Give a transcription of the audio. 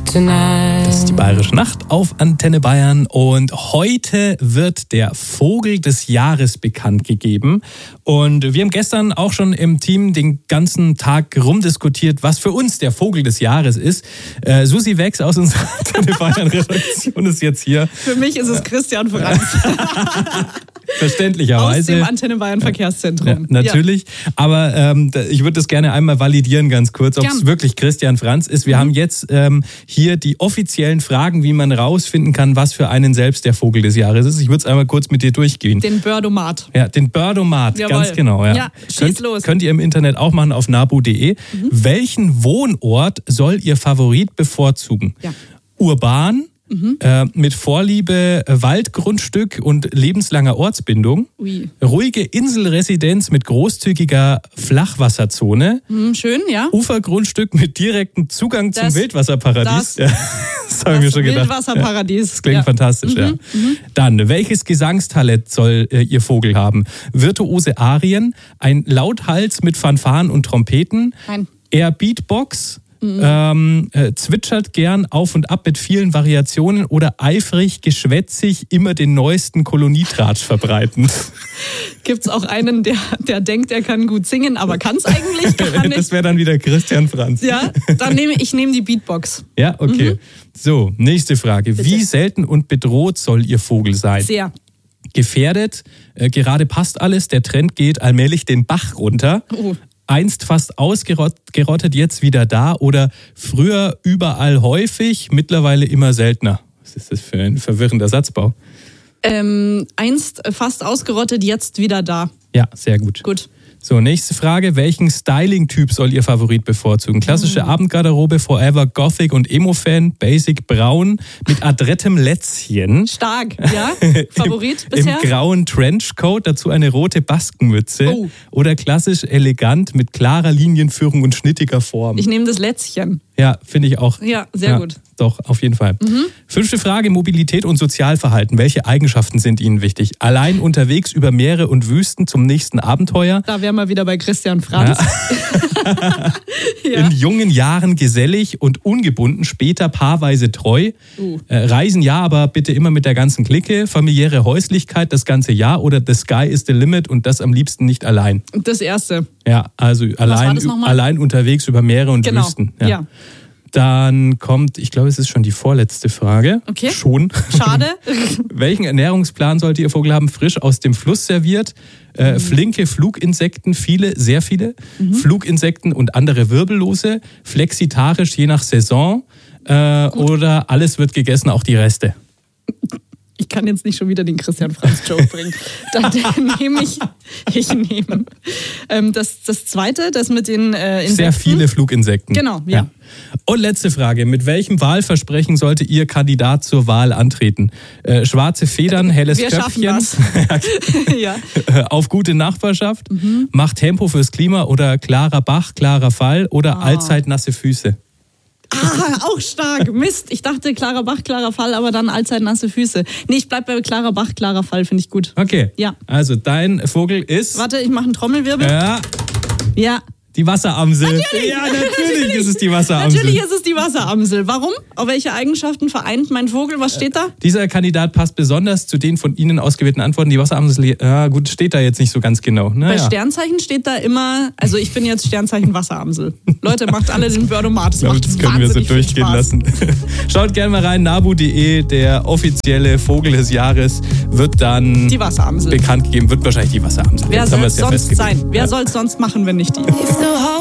Das ist die Bayerische Nacht auf Antenne Bayern und heute wird der Vogel des Jahres bekannt gegeben. Und wir haben gestern auch schon im Team den ganzen Tag rumdiskutiert, was für uns der Vogel des Jahres ist. Susi Wex aus unserer Antenne Bayern Redaktion ist jetzt hier. Für mich ist es Christian Franz. Verständlicherweise. Aus dem Antenne Bayern Verkehrszentrum. Ja, natürlich, aber ich würde das gerne einmal validieren ganz kurz, ob es wirklich Christian Franz ist. Wir haben jetzt hier die offiziellen Fragen, wie man rausfinden kann, was für einen selbst der Vogel des Jahres ist. Ich würde es einmal kurz mit dir durchgehen. Den Birdomat. Ja, den Birdomat, ganz genau. Ja, schieß los. Könnt ihr im Internet auch machen auf nabu.de. Welchen Wohnort soll Ihr Favorit bevorzugen? Ja. Urban, mit Vorliebe Waldgrundstück und lebenslanger Ortsbindung. Ui. Ruhige Inselresidenz mit großzügiger Flachwasserzone. Schön, ja. Ufergrundstück mit direktem Zugang zum Wildwasserparadies. Das habe ich mir schon gedacht. Wildwasserparadies. Das klingt fantastisch, ja. Dann, welches Gesangstalent soll Ihr Vogel haben? Virtuose Arien, ein Lauthals mit Fanfaren und Trompeten, Nein. eher Beatbox, zwitschert gern auf und ab mit vielen Variationen oder eifrig, geschwätzig, immer den neuesten Kolonietratsch verbreiten. Gibt es auch einen, der denkt, er kann gut singen, aber kann es eigentlich gar nicht? Das wäre dann wieder Christian Franz. Ja, dann nehme ich die Beatbox. Ja, okay. So, nächste Frage. Bitte. Wie selten und bedroht soll Ihr Vogel sein? Sehr. Gefährdet, gerade passt alles, der Trend geht allmählich den Bach runter. Oh. Einst fast ausgerottet, jetzt wieder da oder früher überall häufig, mittlerweile immer seltener. Was ist das für ein verwirrender Satzbau? Einst fast ausgerottet, jetzt wieder da. Ja, sehr gut. Gut. So, nächste Frage. Welchen Styling-Typ soll Ihr Favorit bevorzugen? Klassische Abendgarderobe, Forever Gothic und Emo-Fan, Basic Braun mit adrettem Lätzchen. Stark, ja. Favorit bisher? Im grauen Trenchcoat, dazu eine rote Baskenmütze. Oh. Oder klassisch elegant mit klarer Linienführung und schnittiger Form. Ich nehme das Lätzchen. Ja, finde ich auch. Ja, sehr gut. Doch, auf jeden Fall. 5. Frage, Mobilität und Sozialverhalten. Welche Eigenschaften sind Ihnen wichtig? Allein unterwegs über Meere und Wüsten zum nächsten Abenteuer? Da wären wir wieder bei Christian Franz. Ja. In jungen Jahren gesellig und ungebunden, später paarweise treu. Reisen ja, aber bitte immer mit der ganzen Clique. Familiäre Häuslichkeit das ganze Jahr oder the sky is the limit und das am liebsten nicht allein. Das Erste. Ja, also allein unterwegs über Meere und Wüsten. Ja. Dann kommt, ich glaube, es ist schon die vorletzte Frage. Okay. Schon. Schade. Welchen Ernährungsplan sollte Ihr Vogel haben? Frisch aus dem Fluss serviert, flinke Fluginsekten, sehr viele, Fluginsekten und andere Wirbellose, flexitarisch je nach Saison oder alles wird gegessen, auch die Reste. Ich kann jetzt nicht schon wieder den Christian Franz-Joke bringen. Dann nehme ich das Zweite, das mit den Insekten. Sehr viele Fluginsekten. Genau, ja. Und letzte Frage. Mit welchem Wahlversprechen sollte Ihr Kandidat zur Wahl antreten? Schwarze Federn, helles Köpfchen. Wir schaffen das. Ja. Auf gute Nachbarschaft, macht Tempo fürs Klima oder klarer Bach, klarer Fall oder allzeit nasse Füße? Auch stark. Mist. Ich dachte, klarer Bach, klarer Fall, aber dann allzeit nasse Füße. Nee, ich bleib bei klarer Bach, klarer Fall, finde ich gut. Okay. Ja. Also dein Vogel ist... Warte, ich mache einen Trommelwirbel. Ja. Die Wasseramsel. Natürlich. Ja, natürlich ist es die Wasseramsel. Natürlich ist es die Wasseramsel. Warum? Auf welche Eigenschaften vereint mein Vogel? Was steht da? Dieser Kandidat passt besonders zu den von Ihnen ausgewählten Antworten. Die Wasseramsel, gut, steht da jetzt nicht so ganz genau. Bei Sternzeichen steht da immer, also ich bin jetzt Sternzeichen Wasseramsel. Leute, macht alle den Birdomat. Das können wir so durchgehen lassen. Schaut gerne mal rein, nabu.de, der offizielle Vogel des Jahres wird dann die Wasseramsel bekannt gegeben, wird wahrscheinlich die Wasseramsel. Wer soll es sonst sein? Wer soll es sonst machen, wenn nicht die?